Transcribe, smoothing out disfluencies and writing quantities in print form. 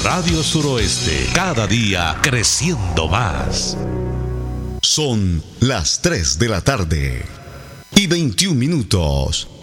Radio Suroeste, cada día creciendo más. Son las 3 de la tarde y 21 minutos.